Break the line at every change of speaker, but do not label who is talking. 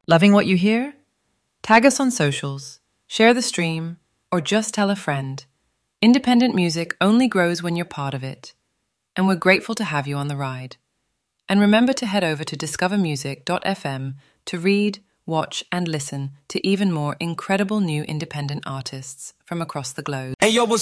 Loving what you hear? Tag us on socials, share the stream, or just tell a friend. Independent music only grows when you're part of it. And we're grateful to have you on the ride. And remember to head over to discovermusic.fm to read, watch, and listen to even more incredible new independent artists from across the globe.
Hey, yo,